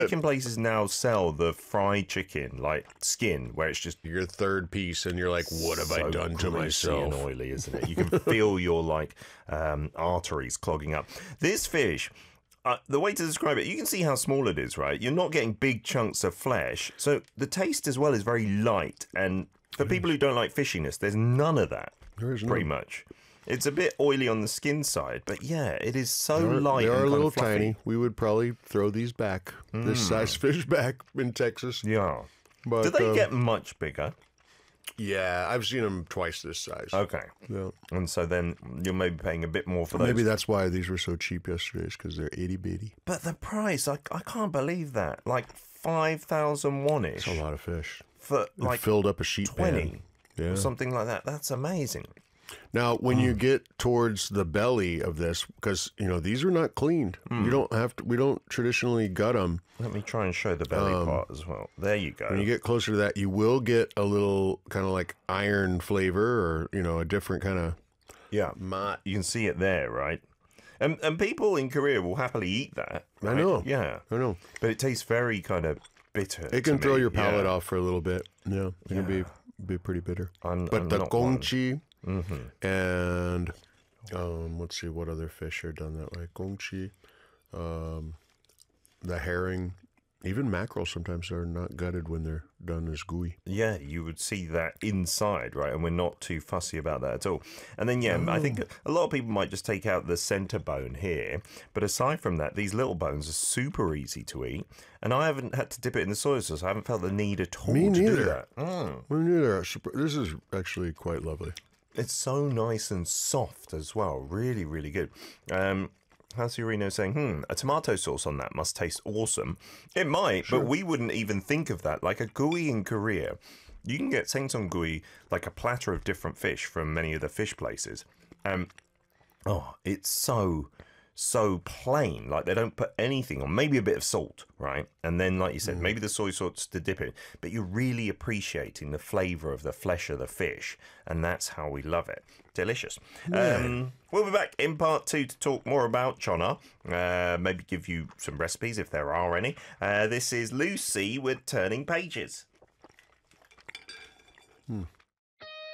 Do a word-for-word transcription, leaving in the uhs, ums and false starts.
Chicken places now sell the fried chicken, like skin, where it's just your third piece, and you're like, "What have so I done to myself?" And oily, isn't it? You can feel your like um, arteries clogging up. This fish, uh, the way to describe it, you can see how small it is, right? You're not getting big chunks of flesh, so the taste as well is very light. And for people who don't like fishiness, there's none of that. There is pretty none. much. It's a bit oily on the skin side, but yeah, it is so they are, light. They are and a little kind of tiny. We would probably throw these back, mm. this size fish back in Texas. Yeah. But, do they um, get much bigger? Yeah, I've seen them twice this size. Okay. Yeah. And so then you're maybe paying a bit more for well, those. Maybe that's why these were so cheap yesterday, is because they're itty bitty. But the price, I, I can't believe that. Like five thousand won-ish. That's a lot of fish. For it like filled up a sheet twenty pan. Yeah. Or something like that. That's amazing. Now, when mm. you get towards the belly of this, because you know these are not cleaned, mm. you don't have to. We don't traditionally gut them. Let me try and show the belly um, part as well. There you go. When you get closer to that, you will get a little kind of like iron flavor, or you know, a different kind of yeah. Mat. You can see it there, right? And and people in Korea will happily eat that. Right? I know. Yeah, I know. But it tastes very kind of bitter. It can throw me. your palate yeah. off for a little bit. Yeah, it yeah. can be be pretty bitter. I'm, but I'm the not gongchi. One. Mm-hmm. And um, let's see what other fish are done that way. Gongchi, um, the herring, even mackerel sometimes are not gutted when they're done as gooey. Yeah, you would see that inside, right? And we're not too fussy about that at all. And then, yeah, oh. I think a lot of people might just take out the center bone here. But aside from that, these little bones are super easy to eat. And I haven't had to dip it in the soy sauce. I haven't felt the need at all Me to neither. do that. Mm. Me neither. This is actually quite lovely. It's so nice and soft as well. Really, really good. Um, Hasiorino saying, hmm, a tomato sauce on that must taste awesome. It might, sure. But we wouldn't even think of that. Like a gooey in Korea, you can get sangsong gooey, like a platter of different fish from many of the fish places. Um, oh, it's so... so plain, like they don't put anything on, maybe a bit of salt, right? And then, like you said, mm. maybe the soy sauce to dip it, but you're really appreciating the flavor of the flesh of the fish, and that's how we love it. Delicious. Yeah. Um, we'll be back in part two to talk more about chona, uh, maybe give you some recipes if there are any. Uh, this is Lucy with Turning Pages. Hmm.